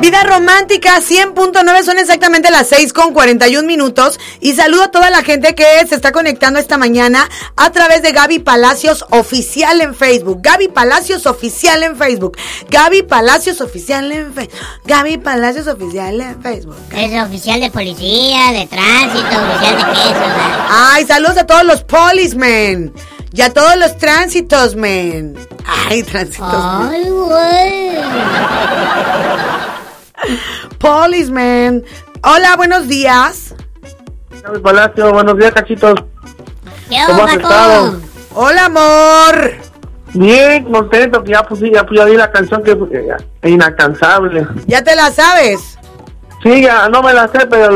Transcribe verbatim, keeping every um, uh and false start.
Vida Romántica cien punto nueve, son exactamente las seis con cuarenta y un minutos. Y saludo a toda la gente que se está conectando esta mañana a través de Gaby Palacios Oficial en Facebook. Gaby Palacios Oficial en Facebook. Gaby Palacios Oficial en Facebook. Gaby Palacios Oficial en Facebook. Es oficial de policía, de tránsito, oficial de queso, ¿verdad? Ay, saludos a todos los policemen. Y a todos los tránsitos, men. Ay, tránsitos. Ay, güey. Policeman. Hola, buenos días. Gaby Palacio, buenos días, cachitos. ¿Qué ¿Cómo onda, has estado? Hola, amor. Bien, contento, que ya pues, ya, pues, ya vi la canción que eh, es inalcanzable. ¿Ya te la sabes? Sí, ya no me la sé, pero